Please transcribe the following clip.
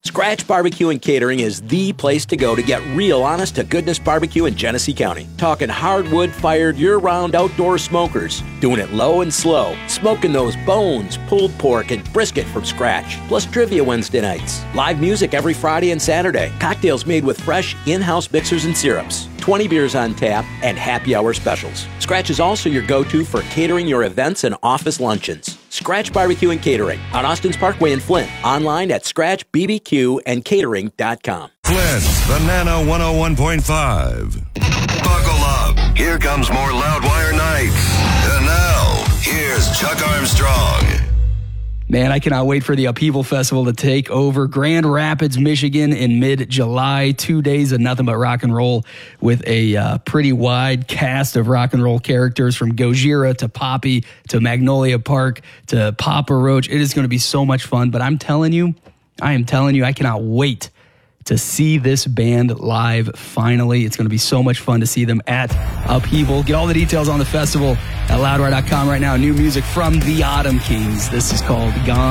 Scratch Barbecue and Catering is the place to go to get real honest-to-goodness barbecue in Genesee County. Talking hardwood-fired, year-round outdoor smokers. Doing it low and slow. Smoking those bones, pulled pork, and brisket from scratch. Plus trivia Wednesday nights. Live music every Friday and Saturday. Cocktails made with fresh, in-house mixers and syrups. 20 beers on tap, and happy hour specials. Scratch is also your go-to for catering your events and office luncheons. Scratch Barbecue and Catering on Austin's Parkway in Flint. Online at scratchbbqandcatering.com. Flint, the Nano 101.5. Buckle up. Here comes more Loudwire Nights. And now, here's Chuck Armstrong. Man, I cannot wait for the Upheaval Festival to take over Grand Rapids, Michigan in mid-July. 2 days of nothing but rock and roll with a pretty wide cast of rock and roll characters from Gojira to Poppy to Magnolia Park to Papa Roach. It is going to be so much fun, but I am telling you, I cannot wait to see this band live finally. It's going to be so much fun to see them at Upheaval. Get all the details on the festival at loudwire.com right now. New music from the Autumn Kings. This is called Gone.